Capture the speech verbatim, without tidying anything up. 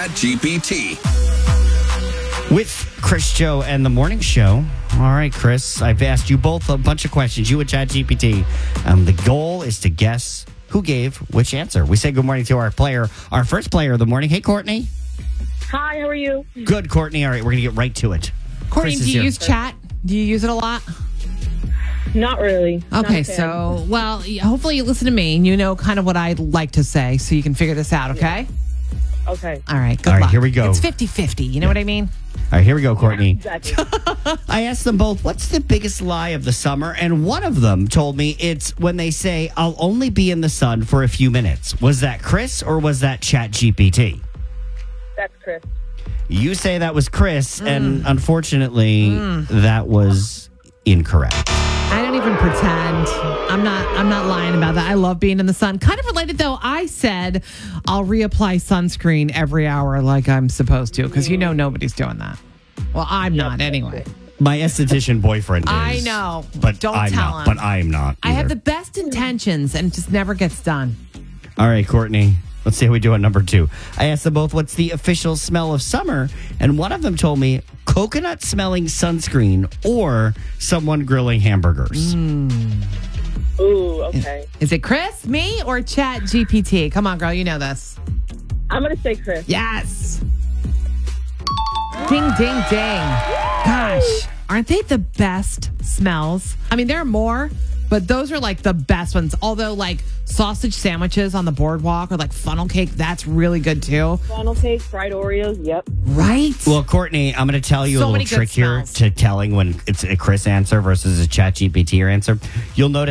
ChatGPT. With Chris, Joe, and the Morning Show. All right, Chris, I've asked you both a bunch of questions, you and ChatGPT. Um, the goal is to guess who gave which answer. We say good morning to our player, our first player of the morning. Hey, Courtney. Hi, how are you? Good, Courtney. All right, we're going to get right to it. Courtney, Chris do is you here. use chat? Do you use it a lot? Not really. Not Okay, a fan. so, well, hopefully you listen to me and you know kind of what I like to say so you can figure this out, okay? Okay. All right, good All right, luck. here we go. It's fifty-fifty, you know what I mean? All right, here we go, Courtney. Exactly. I asked them both, what's the biggest lie of the summer? And one of them told me it's when they say, I'll only be in the sun for a few minutes. Was that Chris or was that ChatGPT? That's Chris. You say that was Chris, and Mm. unfortunately, that was incorrect. I don't even pretend. I'm not I'm not lying about that. I love being in the sun. Kind of related though, I said I'll reapply sunscreen every hour like I'm supposed to because you know nobody's doing that. Well, I'm not anyway. My esthetician boyfriend is. I know. But Don't I'm tell not. him. But I am not. I have either. the best intentions and it just never gets done. All right, Courtney. Let's see how we do on number two. I asked them both what's the official smell of summer, and one of them told me coconut smelling sunscreen or someone grilling hamburgers. Ooh, okay. Is it Chris, me, or Chat G P T? Come on, girl, you know this. I'm going to say Chris. Yes. Ding, ding, ding. Gosh, aren't they the best smells? I mean, there are more, but those are like the best ones. Although, like sausage sandwiches on the boardwalk or like funnel cake, that's really good too. Funnel cake, fried Oreos. Yep. Right? Well, Courtney, I'm going to tell you So a many little good trick here smells. to telling when it's a Chris answer versus a ChatGPT answer. You'll notice